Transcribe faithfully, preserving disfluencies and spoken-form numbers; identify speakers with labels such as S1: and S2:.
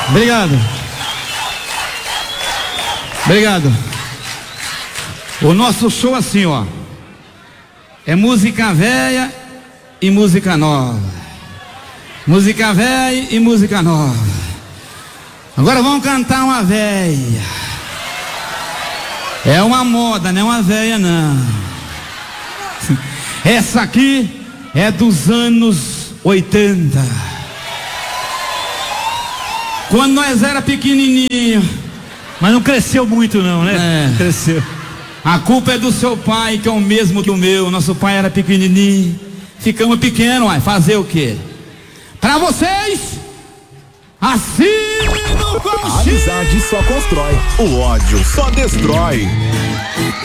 S1: Obrigado. Obrigado. O nosso show assim, ó, é música velha e música nova. Música velha e música nova. Agora vamos cantar uma velha. É uma moda, não é uma velha não. Essa aqui é dos anos oitenta. Quando nós era pequenininho.
S2: Mas não cresceu muito não, né?
S1: É.
S2: Cresceu.
S1: A culpa é do seu pai, que é o mesmo que o meu. Nosso pai era pequenininho. Ficamos pequenos, uai. Fazer o quê? Pra vocês, assino com
S3: A amizade só constrói, o ódio só destrói.